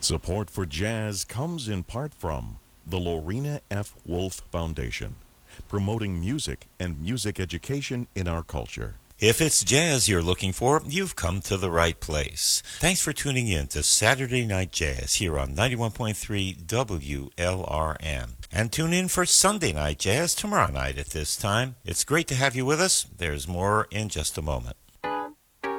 Support for jazz comes in part from the Lorena F. Wolf Foundation, promoting music and music education in our culture. If it's jazz you're looking for, you've come to the right place. Thanks for tuning in to Saturday Night Jazz here on 91.3 WLRN. And tune in for Sunday Night Jazz tomorrow night at this time. It's great to have you with us. There's more in just a moment.